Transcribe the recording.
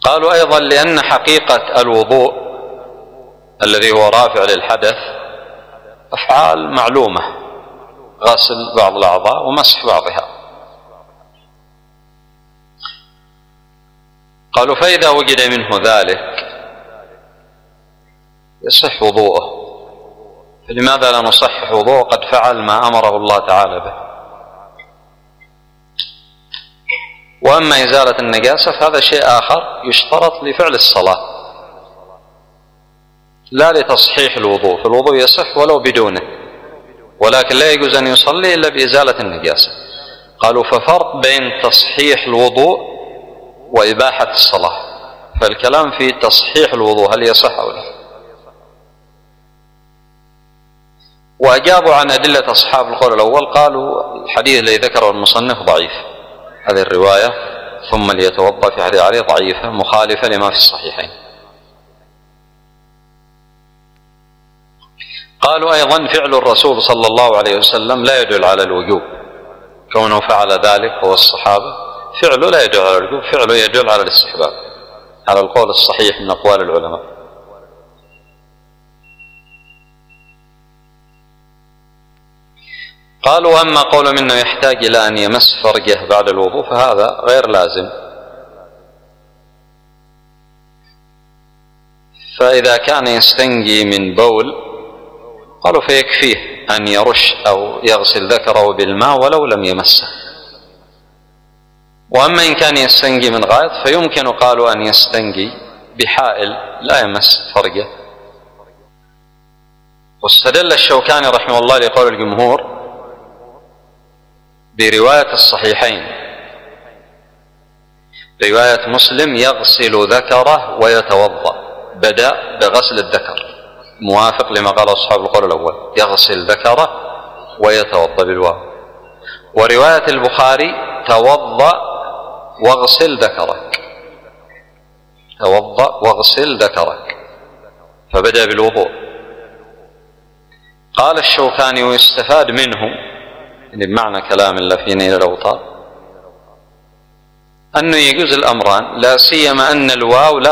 قالوا أيضا لأن حقيقة الوضوء الذي هو رافع للحدث أفعال معلومة، غسل بعض الأعضاء ومسح بعضها. قالوا فإذا وجد منه ذلك يصح وضوءه، فلماذا لا نصحح وضوءه قد فعل ما أمره الله تعالى به؟ وأما إزالة النجاسة فهذا شيء آخر يشترط لفعل الصلاة لا لتصحيح الوضوء، فالوضوء يصح ولو بدونه، ولكن لا يجوز أن يصلي إلا بإزالة النجاسة. قالوا ففرق بين تصحيح الوضوء وإباحة الصلاة، فالكلام في تصحيح الوضوء هل يصح أو لا. وأجابوا عن أدلة أصحاب القول الأول، قالوا الحديث الذي ذكره المصنف ضعيف، هذه الرواية ثم ليتوضأ في حديث علي ضعيفة مخالفة لما في الصحيحين. قالوا أيضا فعل الرسول صلى الله عليه وسلم لا يدل على الوجوب، كونه فعل ذلك هو الصحابة، فعله لا يدل على الوجوب، فعله يدل على الاستحباب على القول الصحيح من أقوال العلماء. قالوا أما قول منه يحتاج إلى أن يمس فرجه بعد الوضوء فهذا غير لازم، فإذا كان يستنجي من بول قالوا فيكفيه أن يرش أو يغسل ذكره بالماء ولو لم يمسه. وأما إن كان يستنجي من غائط فيمكن قالوا أن يستنجي بحائل لا يمس فرجه. واستدل الشوكاني رحمه الله لقول الجمهور برواية الصحيحين، رواية مسلم يغسل ذكره ويتوضأ، بدأ بغسل الذكر موافق لما قال أصحاب القول الأول، يغسل ذكره ويتوضأ بالواو. ورواية البخاري توضأ واغسل ذكرك، توضأ واغسل ذكرك، فبدأ بالوضوء. قال الشوكاني ويستفاد منه يعني بمعنى كلام الله في نيل الأوطار أنه يجوز الأمران، لا سيما أن الواو لا